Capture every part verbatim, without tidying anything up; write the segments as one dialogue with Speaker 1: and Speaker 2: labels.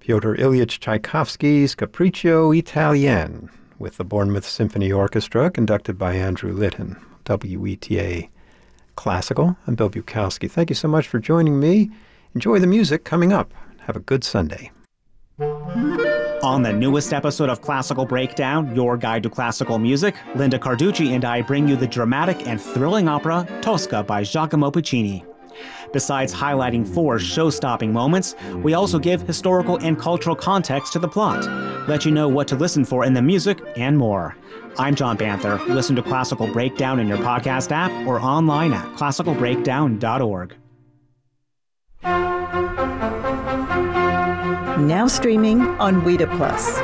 Speaker 1: Pyotr Ilyich Tchaikovsky's Capriccio Italien with the Bournemouth Symphony Orchestra, conducted by Andrew Litton. W E T A Classical. I'm Bill Bukowski. Thank you so much for joining me. Enjoy the music coming up. Have a good Sunday.
Speaker 2: On the newest episode of Classical Breakdown, your guide to classical music, Linda Carducci and I bring you the dramatic and thrilling opera Tosca by Giacomo Puccini. Besides highlighting four show-stopping moments, we also give historical and cultural context to the plot, let you know what to listen for in the music, and more. I'm John Banther. Listen to Classical Breakdown in your podcast app or online at classical breakdown dot org.
Speaker 3: Now streaming on Weta Plus.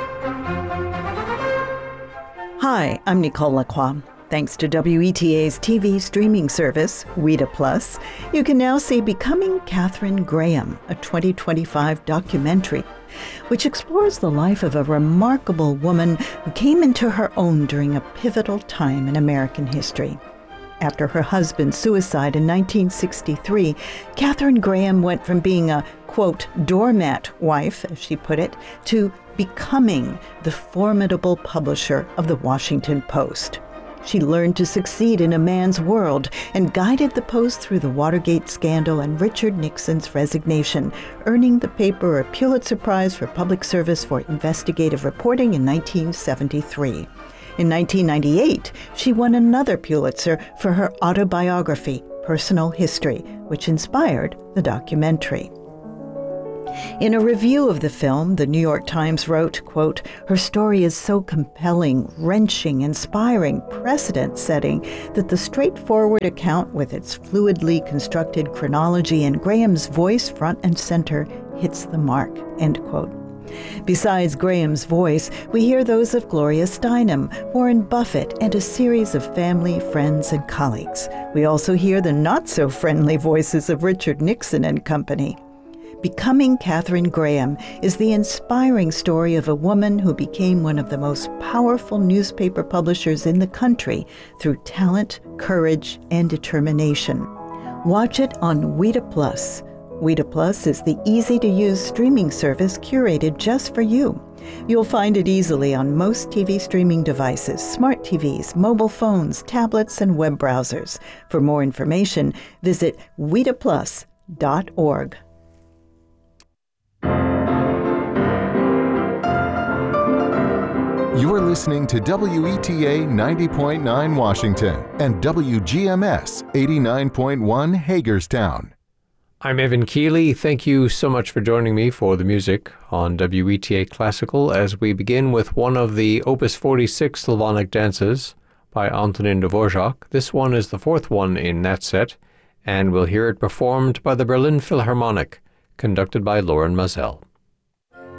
Speaker 3: Hi, I'm Nicole Lacroix. Thanks to W E T A's T V streaming service, Weta Plus, you can now see Becoming Katharine Graham, a twenty twenty-five documentary, which explores the life of a remarkable woman who came into her own during a pivotal time in American history. After her husband's suicide in nineteen sixty-three, Katharine Graham went from being a, quote, doormat wife, as she put it, to becoming the formidable publisher of the Washington Post. She learned to succeed in a man's world and guided the Post through the Watergate scandal and Richard Nixon's resignation, earning the paper a Pulitzer Prize for Public Service for Investigative Reporting in nineteen seventy-three. In nineteen ninety-eight, she won another Pulitzer for her autobiography, Personal History, which inspired the documentary. In a review of the film, the New York Times wrote, quote, "Her story is so compelling, wrenching, inspiring, precedent-setting that the straightforward account with its fluidly constructed chronology and Graham's voice front and center hits the mark," end quote. Besides Graham's voice, we hear those of Gloria Steinem, Warren Buffett, and a series of family, friends, and colleagues. We also hear the not-so-friendly voices of Richard Nixon and company. Becoming Katharine Graham is the inspiring story of a woman who became one of the most powerful newspaper publishers in the country through talent, courage, and determination. Watch it on Weta Plus. Weta Plus is the easy-to-use streaming service curated just for you. You'll find it easily on most T V streaming devices, smart T Vs, mobile phones, tablets, and web browsers. For more information, visit weta plus dot org.
Speaker 4: You're listening to W E T A ninety point nine Washington and W G M S eighty-nine point one Hagerstown.
Speaker 5: I'm Evan Keeley. Thank you so much for joining me for the music on W E T A Classical as we begin with one of the Opus forty-six Slavonic dances by Antonin Dvorak. This one is the fourth one in that set, and we'll hear it performed by the Berlin Philharmonic, conducted by Loren Mazel.